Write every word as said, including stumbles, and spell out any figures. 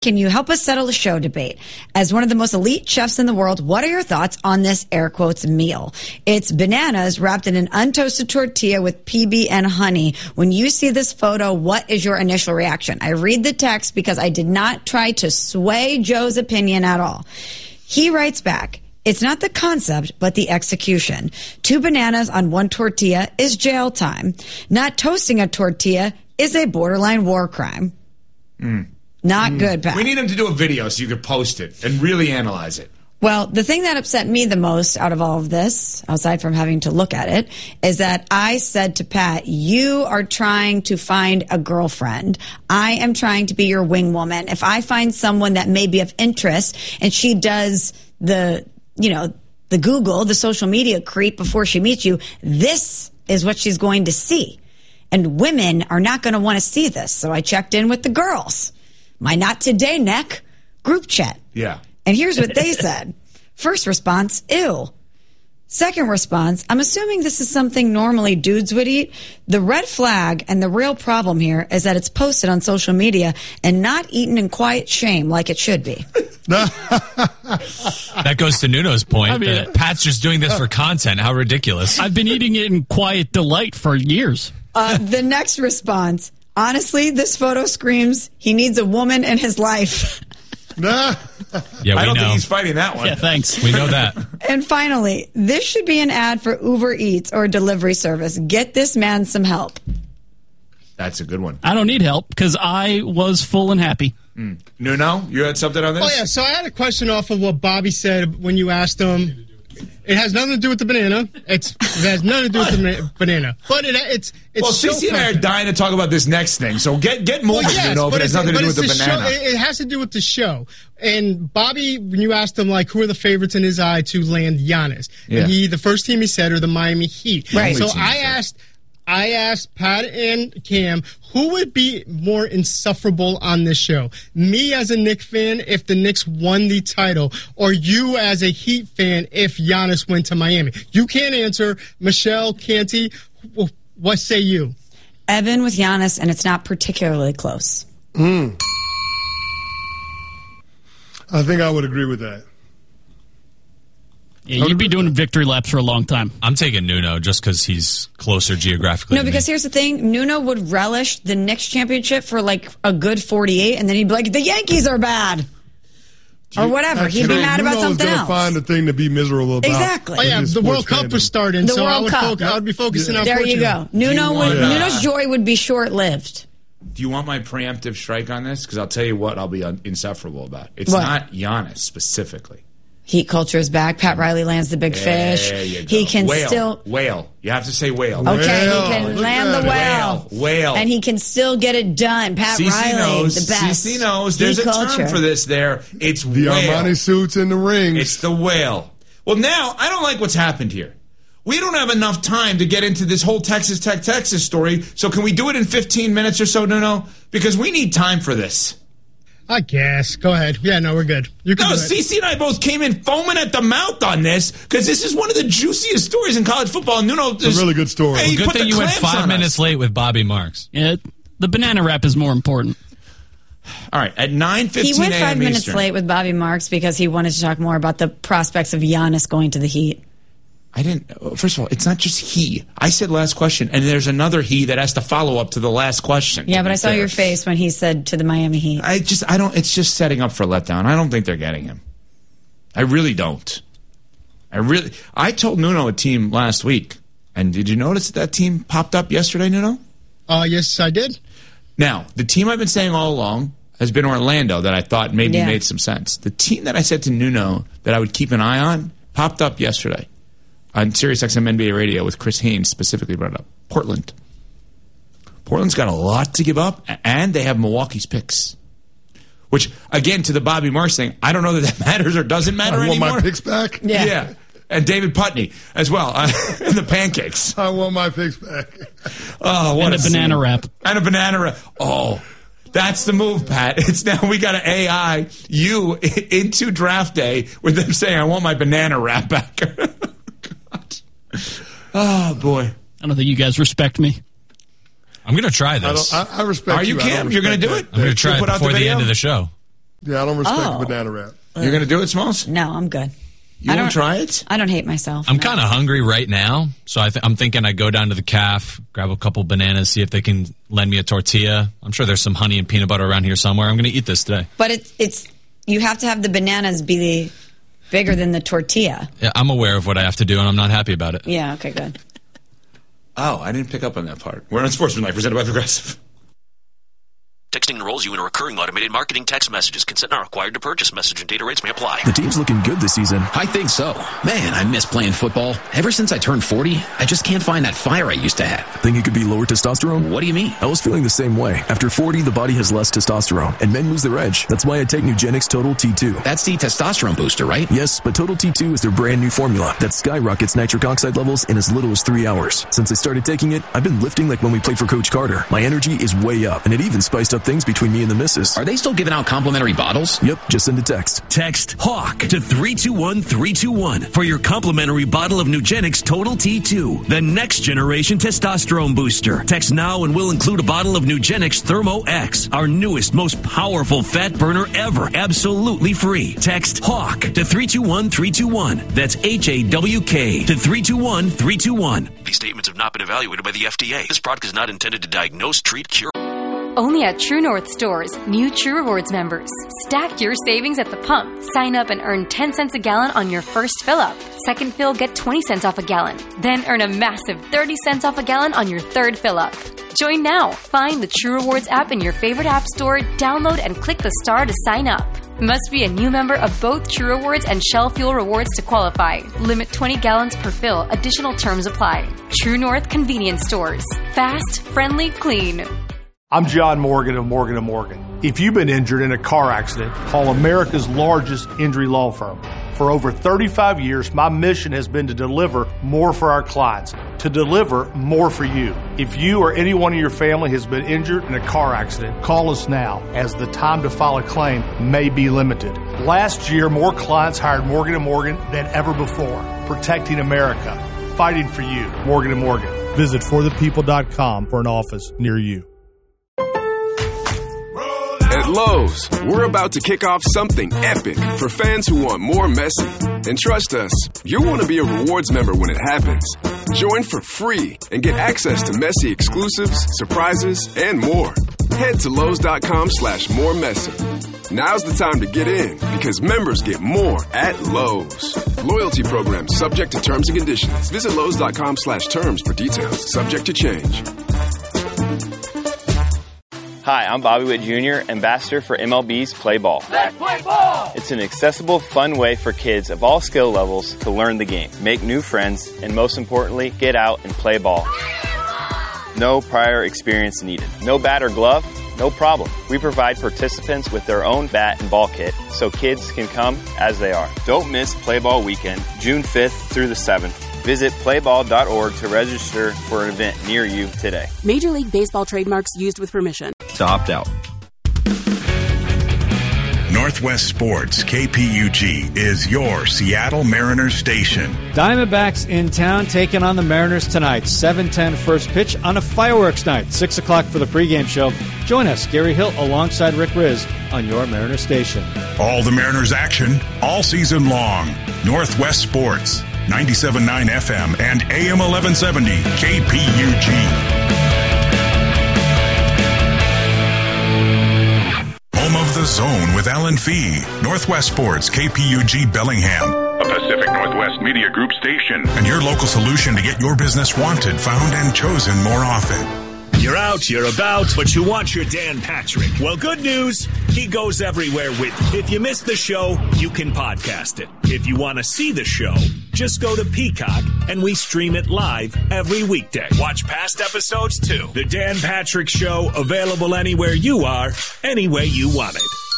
Can you help us settle the show debate? As one of the most elite chefs in the world, what are your thoughts on this air quotes meal? It's bananas wrapped in an untoasted tortilla with P B and honey. When you see this photo, what is your initial reaction? I read the text because I did not try to sway Joe's opinion at all. He writes back, it's not the concept, but the execution. Two bananas on one tortilla is jail time. Not toasting a tortilla is a borderline war crime. Mm. Not mm. good, Pat. We need him to do a video so you could post it and really analyze it. Well, the thing that upset me the most out of all of this, aside from having to look at it, is that I said to Pat, you are trying to find a girlfriend. I am trying to be your wing woman. If I find someone that may be of interest and she does the, you know, the Google, the social media creep before she meets you, this is what she's going to see. And women are not going to want to see this. So I checked in with the girls. My Not Today Neck group chat. Yeah. And here's what they said. First response, ew. Second response, I'm assuming this is something normally dudes would eat. The red flag and the real problem here is that it's posted on social media and not eaten in quiet shame like it should be. That goes to Nuno's point. I mean, that Pat's just doing this for content. How ridiculous. I've been eating it in quiet delight for years. Uh, the next response, honestly, this photo screams he needs a woman in his life. Yeah, we I don't know. think he's fighting that one. Yeah, thanks. We know that. And finally, this should be an ad for Uber Eats or a delivery service. Get this man some help. That's a good one. I don't need help because I was full and happy. Mm. Nuno, you had something on this? Oh, yeah. So I had a question off of what Bobby said when you asked him. It has nothing to do with the banana. It's, it has nothing to do with the banana. But it, it's it's well, so Cece and I are dying to talk about this next thing. So get get moving, well, yes, you know, if it has nothing to do with the, the banana. Show, it, it has to do with the show. And Bobby, when you asked him, like, who are the favorites in his eye to land Giannis? Yeah. And he, the first team he said are the Miami Heat. Right. So I asked... I asked Pat and Cam, who would be more insufferable on this show? Me as a Knicks fan if the Knicks won the title, or you as a Heat fan if Giannis went to Miami? You can't answer. Michelle, Canty, what say you? Evan with Giannis, and it's not particularly close. Mm. I think I would agree with that. Yeah, you'd be doing victory laps for a long time. I'm taking Nuno just because he's closer geographically. No, because here's the thing. Nuno would relish the Knicks championship for like a good forty-eight, and then he'd be like, the Yankees are bad. Or whatever. He'd be mad about something else. Find a thing to be miserable about. Exactly. Oh, yeah, the World Cup was starting, the so World I would, Cup. Fo- I would be focusing yeah. on There Portugal. you go. Nuno you would, want, uh, Nuno's joy would be short-lived. Do you want my preemptive strike on this? Because I'll tell you what I'll be un- insufferable about. It's what? not Giannis specifically. Heat culture is back. Pat Riley lands the big there fish. You go. He can whale. still... Whale. You have to say whale. Okay, whale. he can land the whale. Whale. Whale. And he can still get it done. Pat C C Riley, knows. the best. C C knows. There's Heat a culture. term for this there. It's the whale. Armani suits and the rings. It's the whale. Well, now, I don't like what's happened here. We don't have enough time to get into this whole Texas Tech Texas story, so can we do it in fifteen minutes or so, Nuno? Because we need time for this. I guess. Go ahead. Yeah, no, we're good. You can No, do it. Cece and I both came in foaming at the mouth on this because this is one of the juiciest stories in college football. And Nuno, it's a really good story. Hey, Well, you good put thing the you went clamps five on minutes us. late with Bobby Marks. Yeah, the banana wrap is more important. All right, at nine fifteen He went five minutes Eastern. late with Bobby Marks because he wanted to talk more about the prospects of Giannis going to the Heat. I didn't. First of all, it's not just he. I said last question, and there's another he that has to follow up to the last question. Yeah, but I saw fair. your face when he said to the Miami Heat. I just, I don't. It's just setting up for a letdown. I don't think they're getting him. I really don't. I really. I told Nuno a team last week, and did you notice that that team popped up yesterday, Nuno? Uh, yes, I did. Now, the team I've been saying all along has been Orlando that I thought maybe yeah. made some sense. The team that I said to Nuno that I would keep an eye on popped up yesterday on SiriusXM N B A Radio with Chris Haynes specifically brought it up. Portland. Portland's got a lot to give up, and they have Milwaukee's picks. Which, again, to the Bobby Marks thing, I don't know that that matters or doesn't matter I want anymore. my picks back? Yeah. yeah. And David Putney as well. Uh, and the pancakes. I want my picks back. Oh, what and a, a banana scene. wrap. And a banana wrap. Oh, that's the move, Pat. It's now we got to A I you into draft day with them saying, I want my banana wrap back. God. Oh, boy. I don't think you guys respect me. I'm going to try this. I, I, I respect Are you, you. Cam? You're going to do it? I'm going to try it put out before the the video? end of the show. Yeah, I don't respect Oh. the banana wrap. You're going to do it, Smalls? No, I'm good. You I want don't to try it? I don't hate myself. I'm no. kind of hungry right now, so I th- I'm thinking I go down to the calf, grab a couple bananas, see if they can lend me a tortilla. I'm sure there's some honey and peanut butter around here somewhere. I'm going to eat this today. But it's it's you have to have the bananas be the bigger than the tortilla. Yeah, I'm aware of what I have to do, and I'm not happy about it. Yeah. Okay. Good. Oh, I didn't pick up on that part. We're on Sportsmanlike, presented by Progressive. Texting enrolls you in a recurring automated marketing text messages. Consent not required to purchase. Message and data rates may apply. The team's looking good this season. I think so. Man, I miss playing football. Ever since I turned forty, I just can't find that fire I used to have. Think it could be lower testosterone? What do you mean? I was feeling the same way. After forty, the body has less testosterone, and men lose their edge. That's why I take Nugenix Total T two. That's the testosterone booster, right? Yes, but Total T two is their brand new formula that skyrockets nitric oxide levels in as little as three hours. Since I started taking it, I've been lifting like when we played for Coach Carter. My energy is way up, and it even spiced up things between me and the missus. Are they still giving out complimentary bottles? Yep, just send a text. Text HAWK to three two one three two one for your complimentary bottle of Nugenix Total T two, the next generation testosterone booster. Text now and we'll include a bottle of Nugenix Thermo X, our newest, most powerful fat burner ever, absolutely free. Text HAWK to three two one three two one. That's H A W K to three two one three two one. These statements have not been evaluated by the F D A. This product is not intended to diagnose, treat, cure. Only at True North stores, new True Rewards members. Stack your savings at the pump. Sign up and earn ten cents a gallon on your first fill up. Second fill, get twenty cents off a gallon. Then earn a massive thirty cents off a gallon on your third fill up. Join now. Find the True Rewards app in your favorite app store, download and click the star to sign up. Must be a new member of both True Rewards and Shell Fuel Rewards to qualify. Limit twenty gallons per fill. Additional terms apply. True North Convenience Stores. Fast, friendly, clean. I'm John Morgan of Morgan and Morgan. If you've been injured in a car accident, call America's largest injury law firm. For over thirty-five years, my mission has been to deliver more for our clients, to deliver more for you. If you or anyone in your family has been injured in a car accident, call us now, as the time to file a claim may be limited. Last year, more clients hired Morgan and Morgan than ever before, protecting America, fighting for you. Morgan and Morgan. Visit for the people dot com for an office near you. At Lowe's, we're about to kick off something epic for fans who want more Messi. And trust us, you'll want to be a rewards member when it happens. Join for free and get access to Messi exclusives, surprises, and more. Head to Lowe's.com slash more Messi. Now's the time to get in, because members get more at Lowe's. Loyalty program subject to terms and conditions. Visit Lowe's.com slash terms for details. Subject to change. Hi, I'm Bobby Witt Junior, ambassador for M L B's Play Ball. Let's play ball! It's an accessible, fun way for kids of all skill levels to learn the game, make new friends, and most importantly, get out and play ball. No prior experience needed. No bat or glove? No problem. We provide participants with their own bat and ball kit so kids can come as they are. Don't miss Play Ball Weekend, June fifth through the seventh. Visit play ball dot org to register for an event near you today. Major League Baseball trademarks used with permission. To opt out. Northwest Sports, K P U G, is your Seattle Mariners station. Diamondbacks in town taking on the Mariners tonight. seven ten first pitch on a fireworks night. six o'clock for the pregame show. Join us, Gary Hill, alongside Rick Riz, on your Mariners station. All the Mariners action, all season long. Northwest Sports, ninety-seven point nine F M and A M eleven seventy, K P U G. Home of the Zone with Alan Fee. Northwest Sports, K P U G Bellingham. A Pacific Northwest Media Group station. And your local solution to get your business wanted, found, and chosen more often. You're out, you're about, but you want your Dan Patrick. Well, good news, he goes everywhere with you. If you missed the show, you can podcast it. If you want to see the show, just go to Peacock and we stream it live every weekday. Watch past episodes too. The Dan Patrick Show, available anywhere you are, any way you want it.